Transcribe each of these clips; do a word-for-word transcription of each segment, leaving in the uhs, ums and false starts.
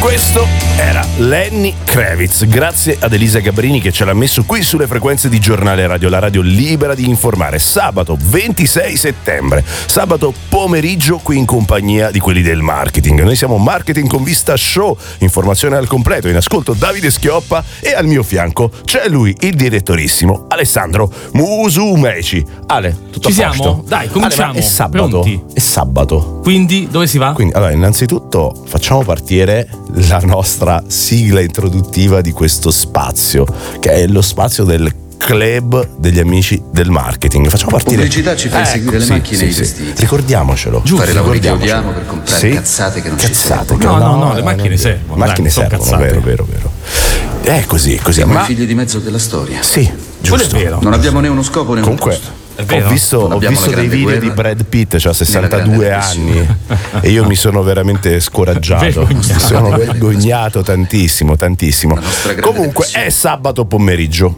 Questo era Lenny Kravitz, grazie ad Elisa Gabrini che ce l'ha messo qui sulle frequenze di Giornale Radio, la radio libera di informare. Sabato ventisei settembre, sabato pomeriggio, qui in compagnia di quelli del marketing. Noi siamo Marketing con Vista Show, informazione al completo. In ascolto Davide Schioppa e al mio fianco c'è lui, il direttorissimo Alessandro Musumeci. Ale, tutto ci a posto? siamo? Dai, cominciamo. Ale, è sabato. Pronti? È sabato. Quindi dove si va? Quindi, allora, innanzitutto facciamo partire la nostra sigla introduttiva di questo spazio, che è lo spazio del club degli amici del marketing. Facciamo partire. Pubblicità ci fa ecco, seguire le sì, macchine sì, e i sì. vestiti. Ricordiamocelo. Giusto. Fare lavori che ricordiamocelo. odiamo per comprare Sì. cazzate che non ci Cazzate servono. che No, no, no, eh, le macchine non- servono, macchine dai, sono servono, cazzate. vero, vero, vero. È così, è così. Siamo Ma i figli di mezzo della storia. sì, Quello è giusto. vero. Non abbiamo né uno scopo né un Comunque posto. È vero. ho visto, Non ho abbiamo visto la dei grande video guerra, di Brad Pitt, cioè sessantadue né la grande anni, e io mi sono veramente scoraggiato. Vergognato. Mi sono vergognato tantissimo, tantissimo. La nostra grande Comunque depressione. è sabato pomeriggio.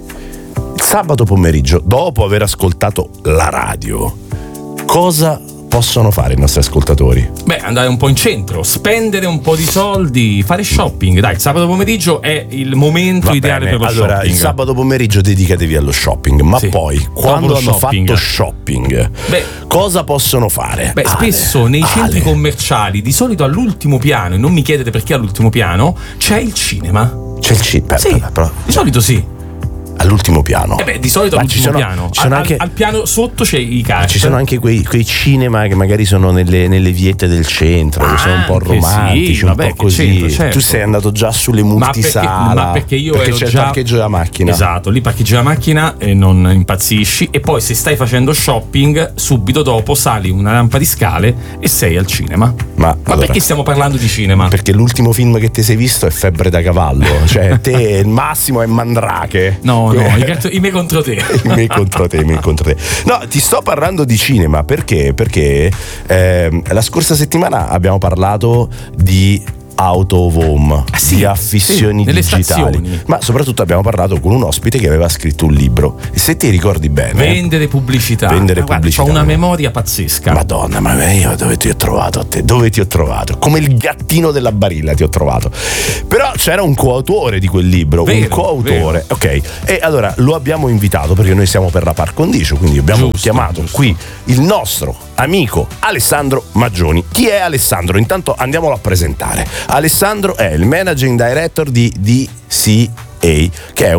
Sabato pomeriggio, dopo aver ascoltato la radio, cosa possono fare i nostri ascoltatori? Beh, andare un po' in centro, spendere un po' di soldi, fare shopping. Dai, il sabato pomeriggio è il momento Va ideale bene, per lo allora shopping. il sabato pomeriggio dedicatevi allo shopping, ma Sì. poi Dopo quando lo hanno shopping. fatto shopping, Beh, cosa possono fare? Beh, Ale, spesso nei centri Ale. commerciali, di solito all'ultimo piano, e non mi chiedete perché all'ultimo piano, c'è il cinema. C'è il chip, Sì, però, di solito sì. all'ultimo piano. Eh beh, di solito Ma all'ultimo ci sono- piano. ci sono Al, anche- al piano sotto c'è i cast. Ci sono anche quei, quei cinema che magari sono nelle, nelle viette del centro, che sono un po' Anche romantici, sì, un vabbè, po' che così. c'entra, certo. Tu sei andato già sulle Ma perché, multisala ma perché io perché ero c'è già... il parcheggio della macchina. Esatto, lì parcheggi la macchina e non impazzisci. E poi se stai facendo shopping, subito dopo sali una rampa di scale e sei al cinema. Ma, Ma allora, perché stiamo parlando di cinema? perché l'ultimo film che ti sei visto è Febbre da cavallo. Cioè, te il massimo è Mandrake. No, no, Que- i, carto- i miei contro te. I miei contro te, i miei contro te. No, ti sto parlando di cinema perché? Perché ehm, la scorsa settimana abbiamo parlato di out of home, Ah, sì, di affissioni sì, nelle digitali, stazioni. ma soprattutto abbiamo parlato con un ospite che aveva scritto un libro e se ti ricordi bene, Vendere pubblicità. Vendere Ma guarda, pubblicità. Ho una memoria pazzesca. Madonna, ma io dove ti ho trovato a te? Dove ti ho trovato? Come il gattino della Barilla ti ho trovato. Però c'era un coautore di quel libro, Vero, un coautore, ok. E allora lo abbiamo invitato perché noi siamo per la par condicio, quindi abbiamo Giusto, chiamato giusto. qui il nostro amico Alessandro Maggioni. Chi è Alessandro? Intanto andiamolo a presentare. Alessandro è il managing director di D C A, che è